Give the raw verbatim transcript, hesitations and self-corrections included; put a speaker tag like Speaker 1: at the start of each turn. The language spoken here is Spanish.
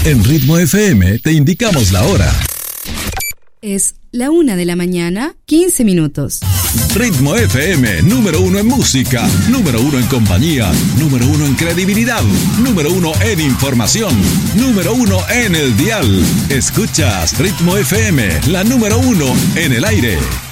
Speaker 1: En Ritmo F M te indicamos la hora.
Speaker 2: Es la una de la mañana, quince minutos.
Speaker 1: Ritmo F M, número uno en música, número uno en compañía, número uno en credibilidad, número uno en información, número uno en el dial. Escuchas Ritmo F M, la número uno en el aire.